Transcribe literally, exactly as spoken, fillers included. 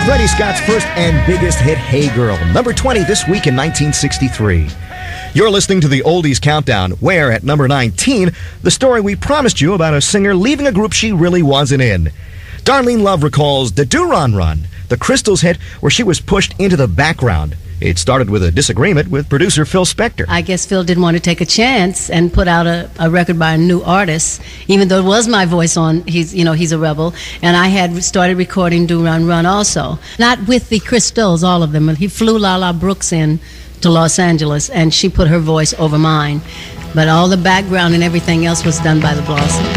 Freddie Scott's first and biggest hit, Hey Girl, number twenty this week in nineteen sixty-three. You're listening to the Oldies Countdown, where at number nineteen, the story we promised you about a singer leaving a group she really wasn't in. Darlene Love recalls the Do-Run Run, the Crystals hit where she was pushed into the background. It started with a disagreement with producer Phil Spector. I guess Phil didn't want to take a chance and put out a, a record by a new artist, even though it was my voice on He's, you know, He's a Rebel, and I had started recording Do Run Run also. Not with the Crystals, all of them. He flew Lala Brooks in to Los Angeles, and she put her voice over mine. But all the background and everything else was done by the Blossoms.